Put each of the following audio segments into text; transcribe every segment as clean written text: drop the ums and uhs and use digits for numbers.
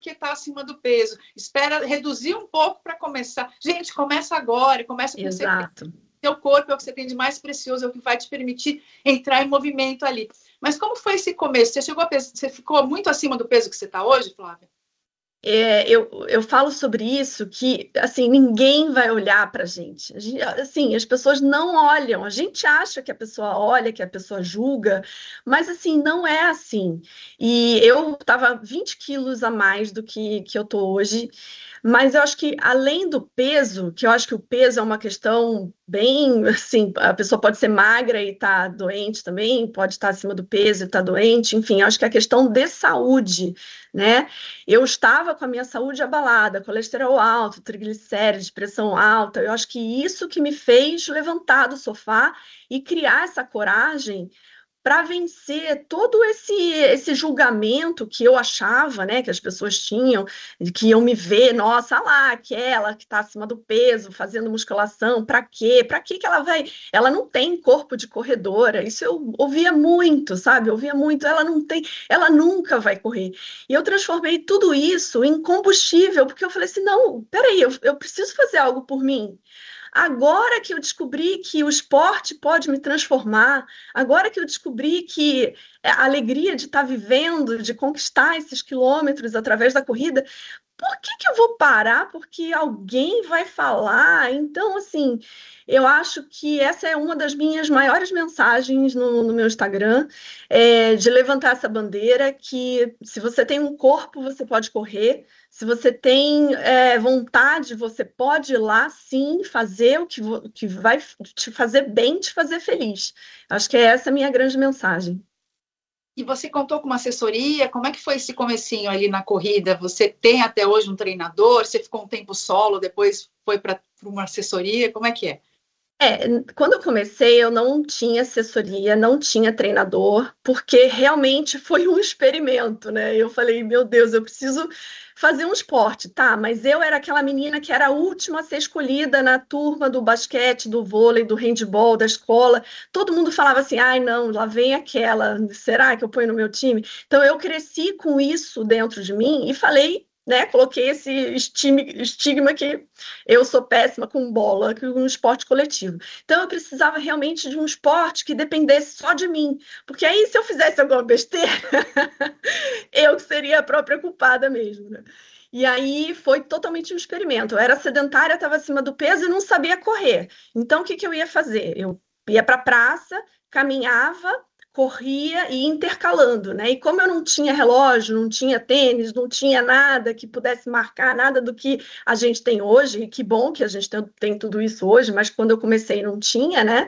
porque está acima do peso. Espera reduzir um pouco para começar. Gente, começa agora, começa com Exato. Seu corpo é o que você tem de mais precioso, é o que vai te permitir entrar em movimento ali. Mas como foi esse começo? Você ficou muito acima do peso que você está hoje, Flávia? Eu falo sobre isso que, assim, ninguém vai olhar para a gente. Assim, as pessoas não olham. A gente acha que a pessoa olha, que a pessoa julga, mas, assim, não é assim. E eu estava 20 quilos a mais do que eu tô hoje, mas eu acho que, além do peso, que eu acho que o peso é uma questão bem, assim, a pessoa pode ser magra e tá doente também, pode estar acima do peso e tá doente, enfim, eu acho que é a questão de saúde, né? Eu estava com a minha saúde abalada, colesterol alto, triglicérides, pressão alta. Eu acho que isso que me fez levantar do sofá e criar essa coragem para vencer todo esse julgamento que eu achava, né, que as pessoas tinham, de que iam me ver, nossa, lá, aquela que está acima do peso, fazendo musculação, para quê? Para que ela vai? Ela não tem corpo de corredora. Isso eu ouvia muito, sabe? Eu ouvia muito, ela não tem, ela nunca vai correr. E eu transformei tudo isso em combustível, porque eu falei assim, não, peraí, eu preciso fazer algo por mim. Agora que eu descobri que o esporte pode me transformar, agora que eu descobri que a alegria de estar vivendo, de conquistar esses quilômetros através da corrida, por que eu vou parar? Porque alguém vai falar. Então, assim, eu acho que essa é uma das minhas maiores mensagens no meu Instagram, de levantar essa bandeira que se você tem um corpo, você pode correr. Se você tem vontade, você pode ir lá, sim, fazer o que vai te fazer bem, te fazer feliz. Acho que essa é a minha grande mensagem. E você contou com uma assessoria? Como é que foi esse comecinho ali na corrida? Você tem até hoje um treinador? Você ficou um tempo solo, depois foi para uma assessoria? Como é que é? Quando eu comecei, eu não tinha assessoria, não tinha treinador, porque realmente foi um experimento, né? Eu falei, meu Deus, eu preciso fazer um esporte, tá? Mas eu era aquela menina que era a última a ser escolhida na turma do basquete, do vôlei, do handebol, da escola. Todo mundo falava assim, ai, não, lá vem aquela, será que eu ponho no meu time? Então eu cresci com isso dentro de mim e falei, né? Coloquei esse estigma que eu sou péssima com bola, com um esporte coletivo. Então, eu precisava realmente de um esporte que dependesse só de mim. Porque aí, se eu fizesse alguma besteira, eu seria a própria culpada mesmo, né? E aí foi totalmente um experimento. Eu era sedentária, estava acima do peso e não sabia correr. Então, o que eu ia fazer? Eu ia para a praça, caminhava, corria e intercalando, né? E como eu não tinha relógio, não tinha tênis, não tinha nada que pudesse marcar nada do que a gente tem hoje, e que bom que a gente tem tudo isso hoje, mas quando eu comecei não tinha, né?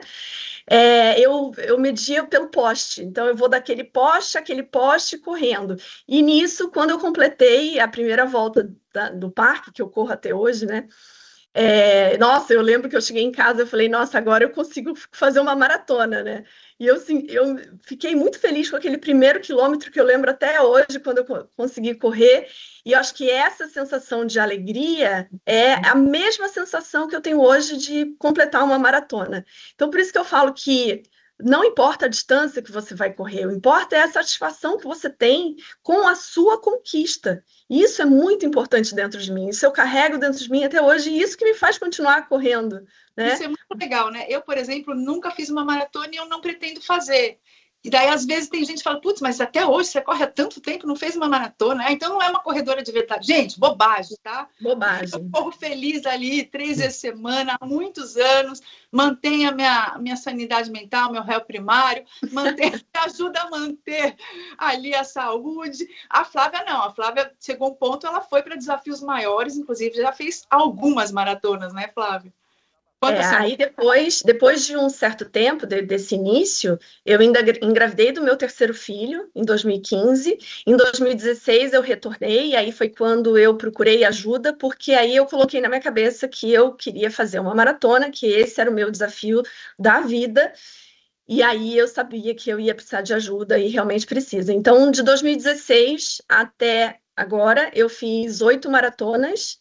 Eu media pelo poste, então eu vou daquele poste àquele poste correndo. E nisso, quando eu completei a primeira volta do parque, que eu corro até hoje, né? Nossa, eu lembro que eu cheguei em casa e falei, nossa, agora eu consigo fazer uma maratona, né? E eu fiquei muito feliz com aquele primeiro quilômetro que eu lembro até hoje, quando eu consegui correr. E eu acho que essa sensação de alegria é a mesma sensação que eu tenho hoje de completar uma maratona. Então, por isso que eu falo que não importa a distância que você vai correr, o que importa é a satisfação que você tem com a sua conquista. Isso é muito importante dentro de mim. Isso eu carrego dentro de mim até hoje e isso que me faz continuar correndo, Isso né? é muito legal, né? Eu, por exemplo, nunca fiz uma maratona e eu não pretendo fazer. E daí, às vezes, tem gente que fala, putz, mas até hoje você corre há tanto tempo, não fez uma maratona, né? Então não é uma corredora de verdade. Gente, bobagem, tá? Eu Bobagem. corro feliz ali 3 vezes a semana, há muitos anos, mantenho a minha sanidade mental, meu réu primário, me ajuda a manter ali a saúde. A Flávia não, a Flávia chegou um ponto, ela foi para desafios maiores, inclusive já fez algumas maratonas, né, Flávia? Quantas são? Aí depois de um certo tempo desse início, eu ainda engravidei do meu terceiro filho em 2015. Em 2016 eu retornei, e aí foi quando eu procurei ajuda, porque aí eu coloquei na minha cabeça que eu queria fazer uma maratona, que esse era o meu desafio da vida. E aí eu sabia que eu ia precisar de ajuda e realmente precisa. Então, de 2016 até agora, eu fiz 8 maratonas.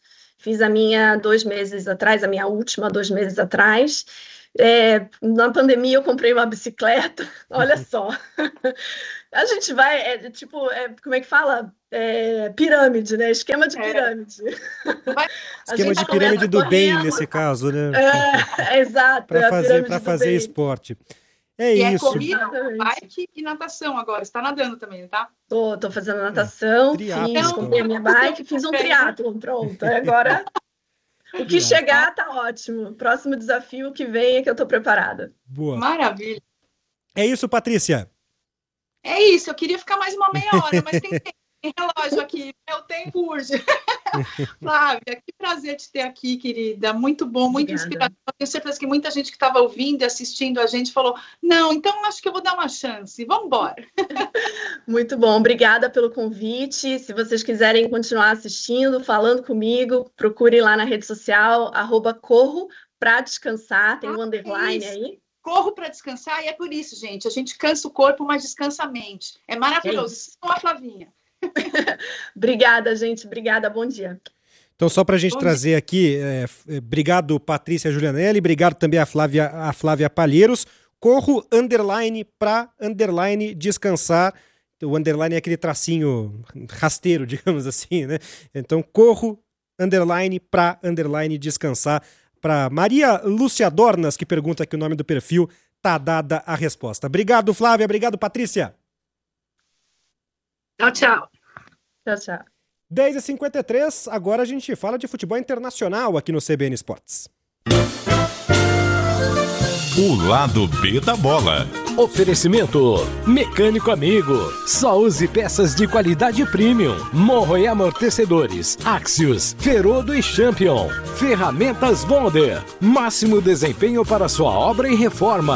Fiz a minha 2 meses atrás, a minha última 2 meses atrás. Na pandemia eu comprei uma bicicleta, olha só. A gente vai, como é que fala? Pirâmide, né? Esquema de pirâmide. Esquema de pirâmide do bem, nesse caso, né? Exato. Para fazer esporte. Isso. Corrida, bike e natação agora. Você está nadando também, tá? Tô fazendo natação, comprei a minha bike, fiz um triatlon, pronto. Agora, o que chegar tá ótimo. Próximo desafio que vem é que eu tô preparada. Boa. Maravilha. É isso, Patrícia? É isso, eu queria ficar mais uma meia hora, mas tem relógio aqui, meu tempo urge. Flávia, que prazer te ter aqui, querida. Muito bom, muito inspirador. Tenho certeza que muita gente que estava ouvindo e assistindo a gente falou, não, então acho que eu vou dar uma chance. Vamos embora. Muito bom, obrigada pelo convite. Se vocês quiserem continuar assistindo, falando comigo, procurem lá na rede social, @corro pra descansar, tem um underline aí. Corro para descansar e é por isso, gente. A gente cansa o corpo, mas descansa a mente. É maravilhoso. Isso é a Flavinha. Obrigada, gente. Obrigada. Bom dia. Então, só para a gente trazer aqui, obrigado, Patrícia Julianelli, obrigado também a Flávia Palheiros. Corro, underline, pra, underline, descansar. O underline é aquele tracinho rasteiro, digamos assim, né? Então, corro, underline, pra, underline, descansar. Para Maria Lúcia Dornas, que pergunta aqui o nome do perfil, tá dada a resposta. Obrigado, Flávia. Obrigado, Patrícia. Tchau, tchau. Tchau, tchau. 10h53, agora a gente fala de futebol internacional aqui no CBN Esportes. O lado B da bola. Oferecimento Mecânico Amigo. Só use peças de qualidade premium. Morro e amortecedores. Axios, Ferodo e Champion. Ferramentas Bonder. Máximo desempenho para sua obra e reforma.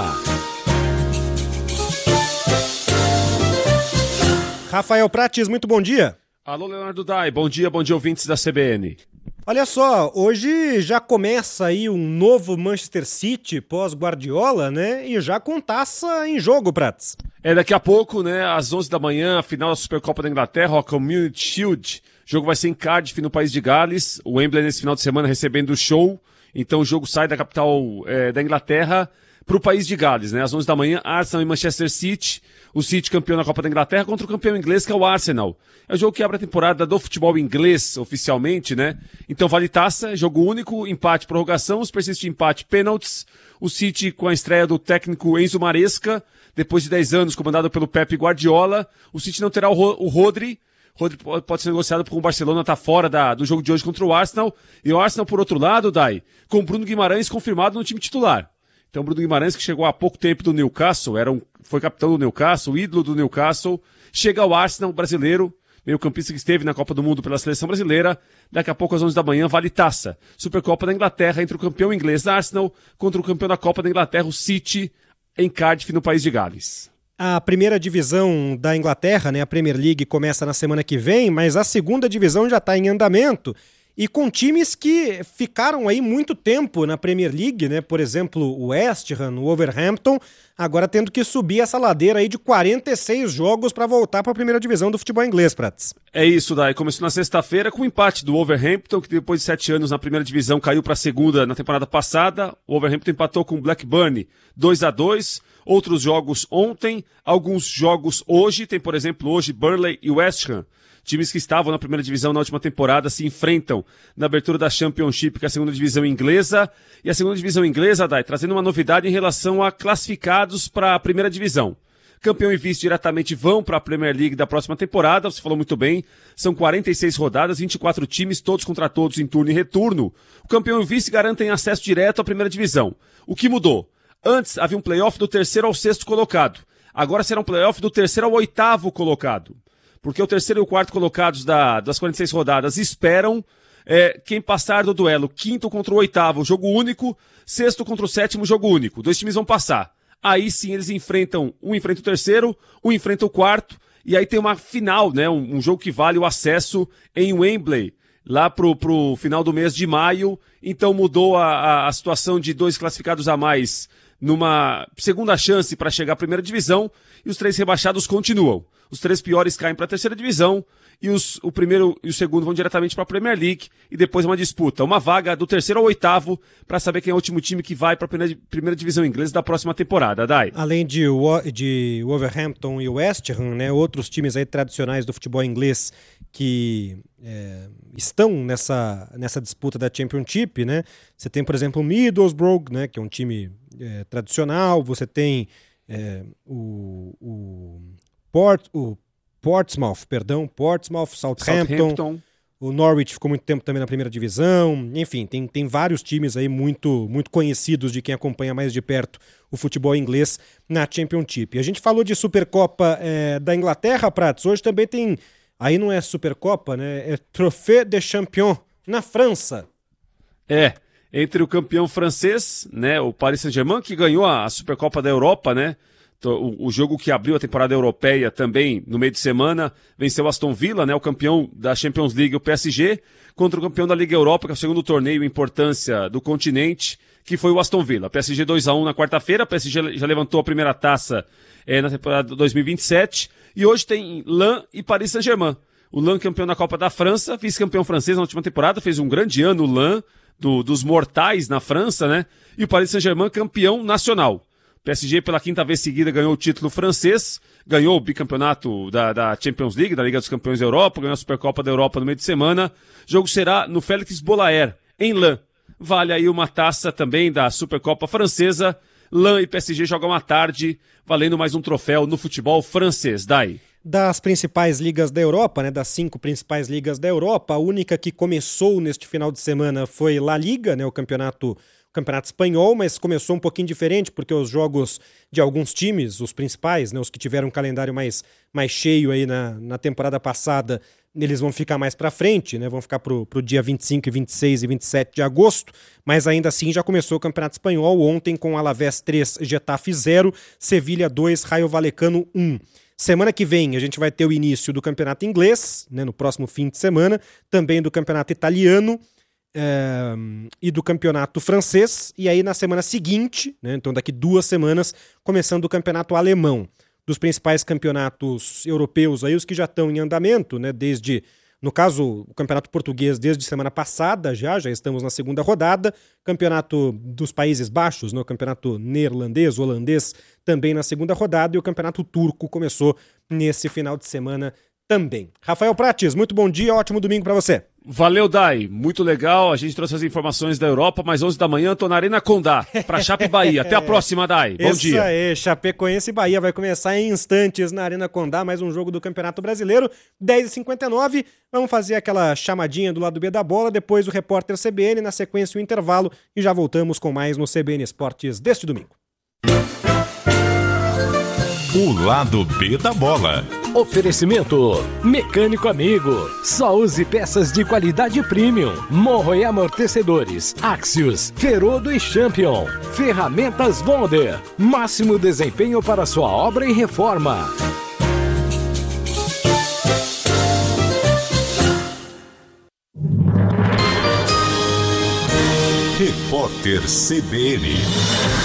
Rafael Prates, muito bom dia. Alô, Leonardo Dai. Bom dia, ouvintes da CBN. Olha só, hoje já começa aí um novo Manchester City pós-Guardiola, né? E já com taça em jogo, Prats. Daqui a pouco, né, às 11 da manhã, a final da Supercopa da Inglaterra, a Community Shield. O jogo vai ser em Cardiff, no país de Gales. O Wembley nesse final de semana recebendo o show. Então o jogo sai da capital da Inglaterra para o país de Gales, né? Às 11 da manhã, Arsenal e Manchester City. O City campeão da Copa da Inglaterra contra o campeão inglês, que é o Arsenal. É o jogo que abre a temporada do futebol inglês, oficialmente, né? Então vale taça, jogo único, empate, prorrogação, os persiste empate, pênaltis. O City com a estreia do técnico Enzo Maresca, depois de 10 anos comandado pelo Pep Guardiola. O City não terá o Rodri. Rodri pode ser negociado porque o Barcelona está fora do jogo de hoje contra o Arsenal. E o Arsenal, por outro lado, Dai, com o Bruno Guimarães confirmado no time titular. Então, Bruno Guimarães, que chegou há pouco tempo do Newcastle, foi capitão do Newcastle, ídolo do Newcastle, chega ao Arsenal brasileiro, meio-campista que esteve na Copa do Mundo pela seleção brasileira. Daqui a pouco, às 11 da manhã, vale taça. Supercopa da Inglaterra entre o campeão inglês Arsenal contra o campeão da Copa da Inglaterra, o City, em Cardiff, no país de Gales. A primeira divisão da Inglaterra, né, a Premier League, começa na semana que vem, mas a segunda divisão já está em andamento. E com times que ficaram aí muito tempo na Premier League, né? Por exemplo, o West Ham, o Wolverhampton, agora tendo que subir essa ladeira aí de 46 jogos para voltar para a primeira divisão do futebol inglês, Prats. É isso, Dai. Começou na sexta-feira com o empate do Wolverhampton, que depois de 7 anos na primeira divisão caiu para a segunda na temporada passada. O Wolverhampton empatou com o Blackburn 2-2. Outros jogos ontem, alguns jogos hoje. Tem, por exemplo, hoje Burnley e West Ham. Times que estavam na primeira divisão na última temporada se enfrentam na abertura da Championship, que é a segunda divisão inglesa. E a segunda divisão inglesa, Dai, trazendo uma novidade em relação a classificados para a primeira divisão. Campeão e vice diretamente vão para a Premier League da próxima temporada, você falou muito bem, são 46 rodadas, 24 times, todos contra todos em turno e retorno. O campeão e o vice garantem acesso direto à primeira divisão. O que mudou? Antes havia um playoff do terceiro ao sexto colocado. Agora será um playoff do terceiro ao oitavo colocado. Porque o terceiro e o quarto colocados das 46 rodadas esperam quem passar do duelo. Quinto contra o oitavo, jogo único. Sexto contra o sétimo, jogo único. 2 times vão passar. Aí sim eles enfrentam, um enfrenta o terceiro, um enfrenta o quarto. E aí tem uma final, né? Um jogo que vale o acesso em Wembley, lá pro final do mês de maio. Então mudou a situação de 2 classificados a mais numa segunda chance para chegar à primeira divisão. E os 3 rebaixados continuam. os 3 piores caem para a terceira divisão e o primeiro e o segundo vão diretamente para a Premier League e depois uma disputa, uma vaga do 3º ao 8º para saber quem é o último time que vai para a primeira divisão inglesa da próxima temporada, Dai. Além de Wolverhampton e West Ham, né, outros times aí tradicionais do futebol inglês que estão nessa disputa da Championship, né? Você tem, por exemplo, o Middlesbrough, né, que é um time tradicional, você tem o Portsmouth, Southampton, o Norwich ficou muito tempo também na primeira divisão, enfim, tem vários times aí muito, muito conhecidos de quem acompanha mais de perto o futebol inglês na Championship. E a gente falou de Supercopa da Inglaterra, Prats, hoje também tem, aí não é Supercopa, né, é Trophée des Champions na França. Entre o campeão francês, né, o Paris Saint-Germain, que ganhou a Supercopa da Europa, né, o jogo que abriu a temporada europeia também no meio de semana, venceu o Aston Villa, né, o campeão da Champions League, o PSG, contra o campeão da Liga Europa, que é o segundo torneio em importância do continente, que foi o Aston Villa. PSG 2-1 na quarta-feira, o PSG já levantou a primeira taça na temporada 2027, e hoje tem Lens e Paris Saint-Germain. O Lens campeão da Copa da França, vice-campeão francês na última temporada, fez um grande ano o Lens, dos mortais na França, né, e o Paris Saint-Germain campeão nacional. PSG pela 5ª vez seguida ganhou o título francês, ganhou o bicampeonato da Champions League, da Liga dos Campeões da Europa, ganhou a Supercopa da Europa no meio de semana. O jogo será no Félix Bollaert, em Lens. Vale aí uma taça também da Supercopa francesa. Lens e PSG jogam à tarde, valendo mais um troféu no futebol francês. Daí. Das principais ligas da Europa, né, das 5 principais ligas da Europa, a única que começou neste final de semana foi La Liga, né, o campeonato espanhol, mas começou um pouquinho diferente, porque os jogos de alguns times, os principais, né, os que tiveram um calendário mais cheio aí na temporada passada, eles vão ficar mais para frente, né, vão ficar pro dia 25, 26 e 27 de agosto, mas ainda assim já começou o Campeonato Espanhol ontem com Alavés 3, Getafe 0, Sevilha 2, Rayo Vallecano 1. Semana que vem a gente vai ter o início do Campeonato Inglês, né, no próximo fim de semana, também do Campeonato Italiano, e do campeonato francês, e aí na semana seguinte, né, então daqui 2 semanas, começando o campeonato alemão. Dos principais campeonatos europeus, aí, os que já estão em andamento, né, no caso, o campeonato português desde semana passada, já estamos na 2ª rodada, campeonato dos Países Baixos, né, o campeonato neerlandês, holandês, também na 2ª rodada, e o campeonato turco começou nesse final de semana também. Rafael Prates, muito bom dia, ótimo domingo para você. Valeu, Dai. Muito legal. A gente trouxe as informações da Europa, mas 11 da manhã tô na Arena Condá, pra Chape e Bahia. Até a próxima, Dai. Bom dia. Isso aí, Chapecoense e Bahia vai começar em instantes na Arena Condá, mais um jogo do Campeonato Brasileiro, 10h59. Vamos fazer aquela chamadinha do lado B da bola, depois o repórter CBN, na sequência o intervalo, e já voltamos com mais no CBN Esportes deste domingo. O lado B da bola. Oferecimento Mecânico Amigo. Só use peças de qualidade premium. Morro e amortecedores. Axios, Ferodo e Champion. Ferramentas Bonder. Máximo desempenho para sua obra e reforma. Repórter CBN.